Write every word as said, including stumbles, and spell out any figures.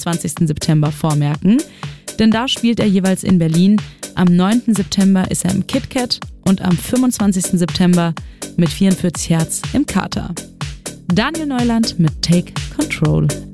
fünfundzwanzigsten September vormerken, denn da spielt er jeweils in Berlin. Am neunten September ist er im KitKat und am fünfundzwanzigsten September mit vierundvierzig Hertz im Kater. Daniel Neuland mit Take Control.